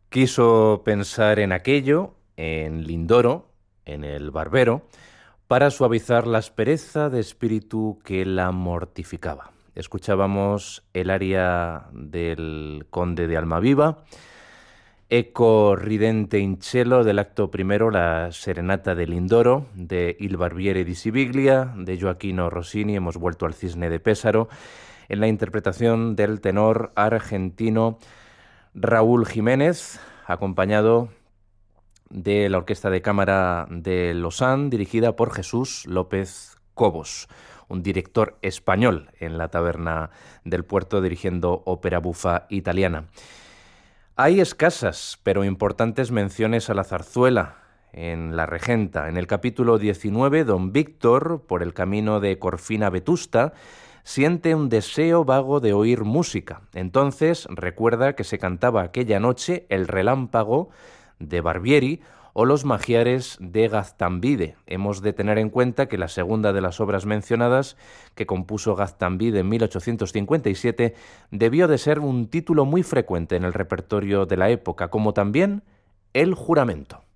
Quiso pensar en aquello, en Lindoro, en el barbero, para suavizar la aspereza de espíritu que la mortificaba. Escuchábamos el aria del Conde de Almaviva, eco ridente in cielo del acto primero, la Serenata de Lindoro, de Il Barbiere di Siviglia, de Gioachino Rossini. Hemos vuelto al Cisne de Pésaro, en la interpretación del tenor argentino Raúl Jiménez, acompañado de la Orquesta de Cámara de Lausanne, dirigida por Jesús López Cobos, un director español en la Taberna del Puerto, dirigiendo ópera bufa italiana. Hay escasas pero importantes menciones a la zarzuela en La Regenta. En el capítulo 19, don Víctor, por el camino de Corfina a Vetusta, siente un deseo vago de oír música. Entonces recuerda que se cantaba aquella noche El Relámpago de Barbieri o Los Magiares de Gaztambide. Hemos de tener en cuenta que la segunda de las obras mencionadas, que compuso Gaztambide en 1857, debió de ser un título muy frecuente en el repertorio de la época, como también El Juramento.